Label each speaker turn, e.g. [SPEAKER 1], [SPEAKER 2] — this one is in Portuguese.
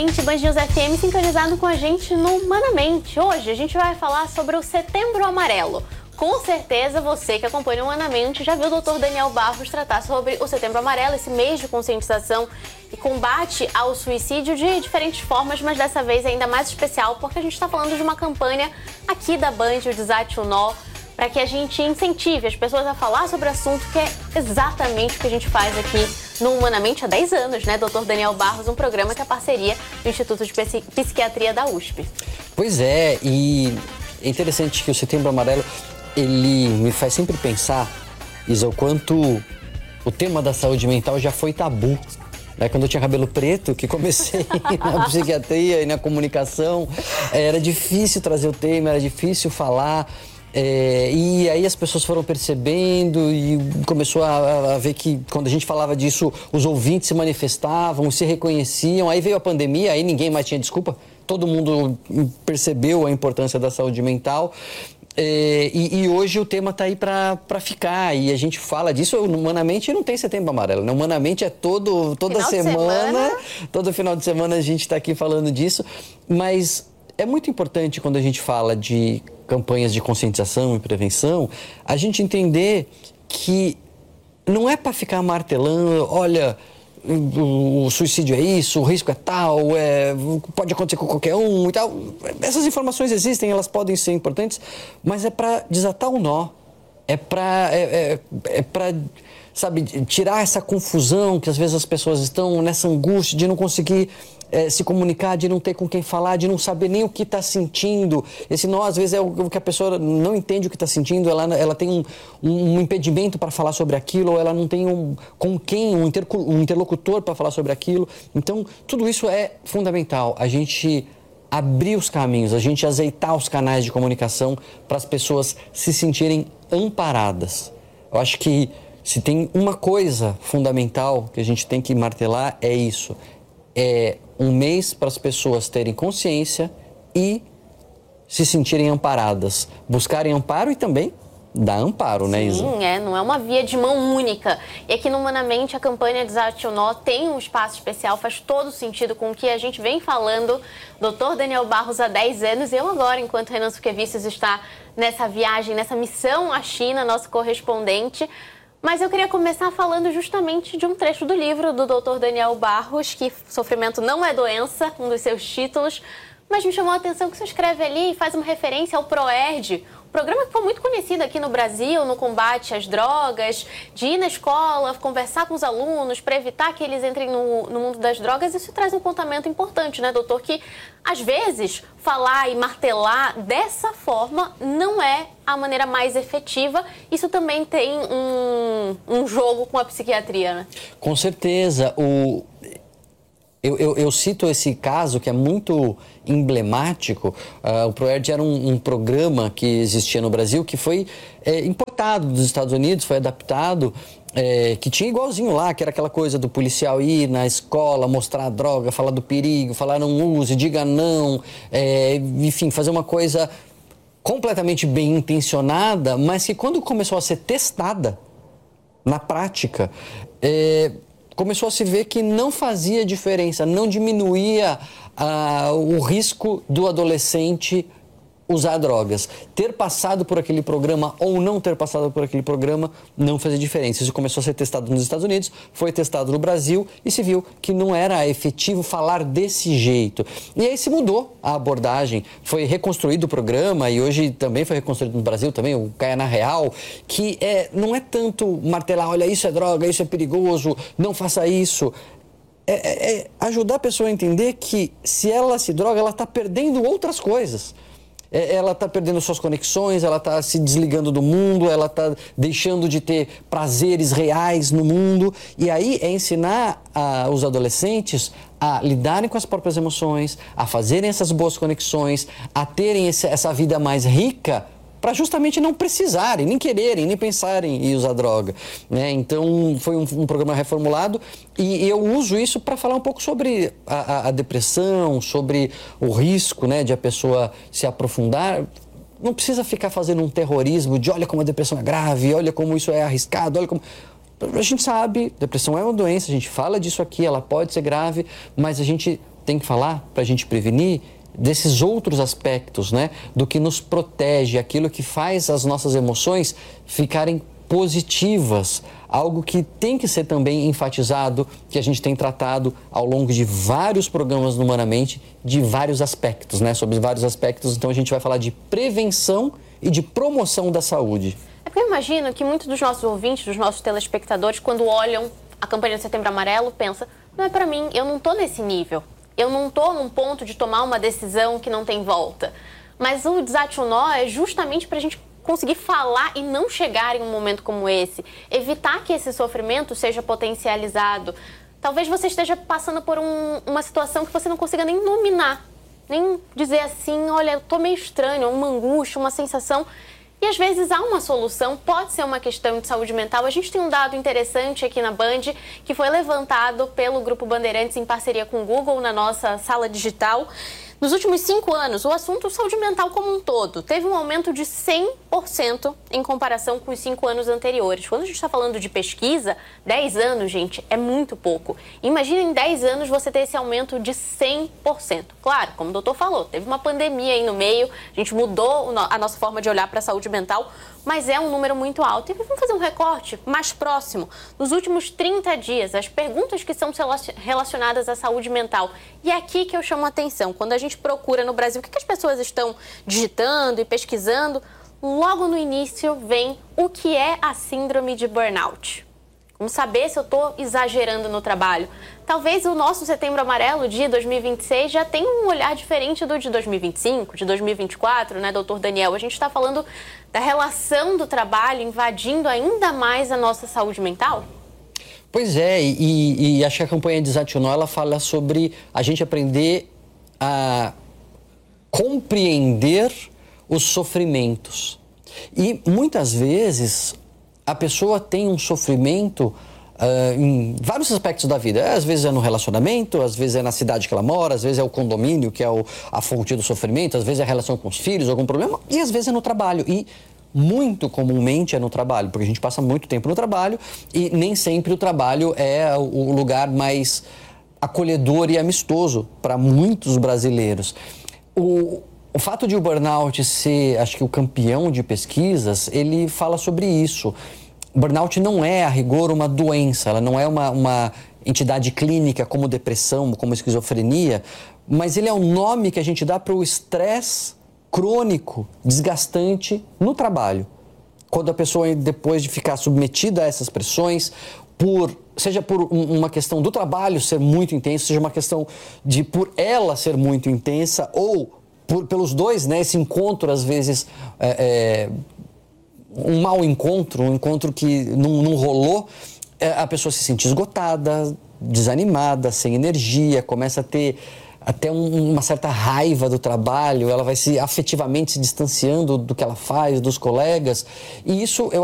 [SPEAKER 1] ouvinte Band News FM sintonizado com a gente no Humanamente. Hoje a gente vai falar sobre o Setembro Amarelo. Com certeza você que acompanha o Humanamente já viu o Dr. Daniel Barros tratar sobre o Setembro Amarelo, esse mês de conscientização e combate ao suicídio de diferentes formas, mas dessa vez ainda mais especial porque a gente está falando de uma campanha aqui da Band, o Desate o Nó, para que a gente incentive as pessoas a falar sobre o assunto, que é exatamente o que a gente faz aqui no Humanamente há 10 anos, né? Dr. Daniel Barros, um programa que é parceria do Instituto de Psiquiatria da USP.
[SPEAKER 2] Pois é, e é interessante que o Setembro Amarelo, ele me faz sempre pensar, Isa, o quanto o tema da saúde mental já foi tabu. Né? Quando eu tinha cabelo preto, que comecei na psiquiatria e na comunicação, era difícil trazer o tema, era difícil falar. E aí as pessoas foram percebendo e começou a ver que quando a gente falava disso, os ouvintes se manifestavam, se reconheciam. Aí veio a pandemia, aí ninguém mais tinha desculpa. Todo mundo percebeu a importância da saúde mental. E hoje o tema está aí para ficar, e a gente fala disso. Humanamente não tem Setembro Amarelo, né? Humanamente é toda semana, todo final de semana a gente está aqui falando disso, mas é muito importante quando a gente fala de campanhas de conscientização e prevenção, a gente entender que não é para ficar martelando, olha, o suicídio é isso, o risco é tal, pode acontecer com qualquer um e tal. Essas informações existem, elas podem ser importantes, mas é para desatar o nó, é para sabe, tirar essa confusão que às vezes as pessoas estão nessa angústia de não conseguir se comunicar, de não ter com quem falar, de não saber nem o que está sentindo. Esse nó, às vezes, é o que a pessoa não entende o que está sentindo, ela tem um impedimento para falar sobre aquilo, ou ela não tem um interlocutor para falar sobre aquilo. Então, tudo isso é fundamental, a gente abrir os caminhos, a gente azeitar os canais de comunicação para as pessoas se sentirem amparadas. Eu acho que se tem uma coisa fundamental que a gente tem que martelar, é isso. É um mês para as pessoas terem consciência e se sentirem amparadas, buscarem amparo e também dar amparo, né, Isa?
[SPEAKER 1] Sim, não é uma via de mão única. E aqui no Humanamente a campanha Desate o Nó tem um espaço especial, faz todo sentido com o que a gente vem falando. Dr. Daniel Barros há 10 anos, eu agora, enquanto Renan Suquevicius está nessa viagem, nessa missão à China, nosso correspondente. Mas eu queria começar falando justamente de um trecho do livro do Dr. Daniel Barros, que Sofrimento Não é Doença, um dos seus títulos, mas me chamou a atenção que você escreve ali e faz uma referência ao ProERD, um programa que foi muito conhecido aqui no Brasil no combate às drogas, de ir na escola, conversar com os alunos para evitar que eles entrem no mundo das drogas. Isso traz um apontamento importante, né, doutor? Que, às vezes, falar e martelar dessa forma não é a maneira mais efetiva. Isso também tem um jogo com a psiquiatria, né?
[SPEAKER 2] Com certeza. Eu cito esse caso que é muito emblemático. O ProERD era um programa que existia no Brasil, que foi importado dos Estados Unidos, foi adaptado, que tinha igualzinho lá, que era aquela coisa do policial ir na escola, mostrar a droga, falar do perigo, falar não use, diga não, enfim, fazer uma coisa completamente bem intencionada, mas que quando começou a ser testada na prática, começou a se ver que não fazia diferença, não diminuía o risco do adolescente usar drogas. Ter passado por aquele programa ou não ter passado por aquele programa não fazia diferença. Isso começou a ser testado nos Estados Unidos, foi testado no Brasil e se viu que não era efetivo falar desse jeito. E aí se mudou a abordagem, foi reconstruído o programa e hoje também foi reconstruído no Brasil também, o Caia na Real, que não é tanto martelar, olha, isso é droga, isso é perigoso, não faça isso. Ajudar a pessoa a entender que se ela se droga, ela está perdendo outras coisas. Ela está perdendo suas conexões, ela está se desligando do mundo, ela está deixando de ter prazeres reais no mundo. E aí é ensinar os adolescentes a lidarem com as próprias emoções, a fazerem essas boas conexões, a terem essa vida mais rica, para justamente não precisarem, nem quererem, nem pensarem em usar droga, né? Então foi um programa reformulado e eu uso isso para falar um pouco sobre a depressão, sobre o risco, né, de a pessoa se aprofundar. Não precisa ficar fazendo um terrorismo de olha como a depressão é grave, olha como isso é arriscado, olha como... A gente sabe, depressão é uma doença, a gente fala disso aqui, ela pode ser grave, mas a gente tem que falar para a gente prevenir desses outros aspectos, né? Do que nos protege, aquilo que faz as nossas emoções ficarem positivas, algo que tem que ser também enfatizado, que a gente tem tratado ao longo de vários programas no Humanamente, de vários aspectos, né? Sobre vários aspectos, então a gente vai falar de prevenção e de promoção da saúde.
[SPEAKER 1] É porque eu imagino que muitos dos nossos ouvintes, dos nossos telespectadores, quando olham a campanha de Setembro Amarelo, pensam, não é para mim, eu não estou nesse nível, eu não estou num ponto de tomar uma decisão que não tem volta. Mas o Desate o Nó é justamente para a gente conseguir falar e não chegar em um momento como esse, evitar que esse sofrimento seja potencializado. Talvez você esteja passando por uma situação que você não consiga nem nominar, nem dizer assim, olha, eu tô meio estranho, uma angústia, uma sensação. E às vezes há uma solução, pode ser uma questão de saúde mental. A gente tem um dado interessante aqui na Band, que foi levantado pelo Grupo Bandeirantes em parceria com o Google na nossa sala digital. Nos últimos 5 anos, o assunto saúde mental como um todo teve um aumento de 100% em comparação com os 5 anos anteriores. Quando a gente está falando de pesquisa, 10 anos, gente, é muito pouco. Imagina em 10 anos você ter esse aumento de 100%. Claro, como o doutor falou, teve uma pandemia aí no meio, a gente mudou a nossa forma de olhar para a saúde mental, mas é um número muito alto. E vamos fazer um recorte mais próximo. Nos últimos 30 dias, as perguntas que são relacionadas à saúde mental. E é aqui que eu chamo a atenção. Quando a gente procura no Brasil o que as pessoas estão digitando e pesquisando, logo no início vem o que é a síndrome de burnout. Vamos saber se eu estou exagerando no trabalho. Talvez o nosso Setembro Amarelo de 2026 já tenha um olhar diferente do de 2025, de 2024, né, doutor Daniel? A gente está falando da relação do trabalho invadindo ainda mais a nossa saúde mental?
[SPEAKER 2] Pois é, e acho que a campanha Desate o Nó, ela fala sobre a gente aprender a compreender os sofrimentos. E muitas vezes a pessoa tem um sofrimento em vários aspectos da vida. Às vezes é no relacionamento, às vezes é na cidade que ela mora, às vezes é o condomínio que é a fonte do sofrimento, às vezes é a relação com os filhos, algum problema, e às vezes é no trabalho. E muito comumente é no trabalho, porque a gente passa muito tempo no trabalho e nem sempre o trabalho é o lugar mais acolhedor e amistoso para muitos brasileiros. O fato de o burnout ser, acho que o campeão de pesquisas, ele fala sobre isso. Burnout não é, a rigor, uma doença, ela não é uma entidade clínica como depressão, como esquizofrenia, mas ele é o nome que a gente dá para o estresse crônico, desgastante no trabalho. Quando a pessoa, depois de ficar submetida a essas pressões, seja por uma questão do trabalho ser muito intenso, seja uma questão de por ela ser muito intensa, ou pelos dois, né, esse encontro às vezes um mau encontro, um encontro que não rolou, a pessoa se sente esgotada, desanimada, sem energia, começa a ter até uma certa raiva do trabalho, ela vai afetivamente se distanciando do que ela faz, dos colegas, e isso eu